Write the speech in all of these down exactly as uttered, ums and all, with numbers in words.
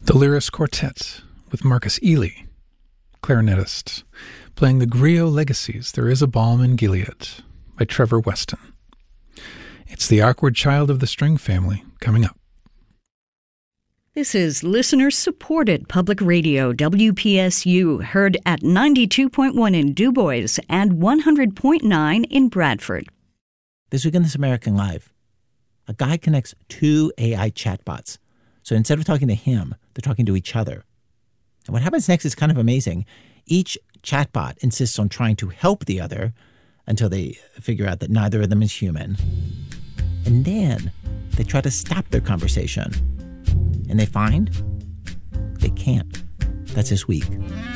The Lyris Quartet with Marcus Ely, clarinetist, playing the Griot Legacies, There Is a Balm in Gilead by Trevor Weston. It's the awkward child of the string family coming up. This is listener-supported public radio, W P S U, heard at ninety-two point one in Du Bois and one hundred point nine in Bradford. This week on This American Life, a guy connects two A I chatbots. So instead of talking to him, they're talking to each other. And what happens next is kind of amazing. Each chatbot insists on trying to help the other until they figure out that neither of them is human. And then they try to stop their conversation. And they find they can't. That's this week.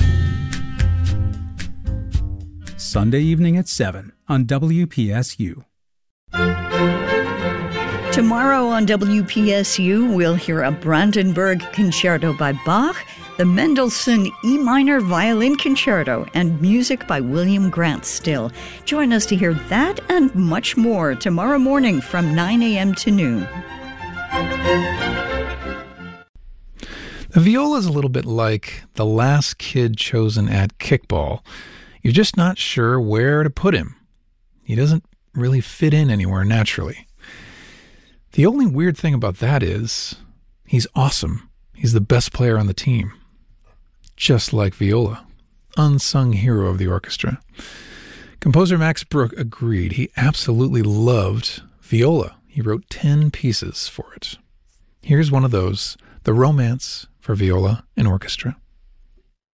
Sunday evening at seven on W P S U. Tomorrow on W P S U, we'll hear a Brandenburg Concerto by Bach, the Mendelssohn E minor Violin Concerto, and music by William Grant Still. Join us to hear that and much more tomorrow morning from nine a.m. to noon. The viola is a little bit like the last kid chosen at kickball. You're just not sure where to put him. He doesn't really fit in anywhere naturally. The only weird thing about that is he's awesome. He's the best player on the team. Just like viola, unsung hero of the orchestra. Composer Max Bruch agreed. He absolutely loved viola. He wrote ten pieces for it. Here's one of those, The Romance for Viola and Orchestra.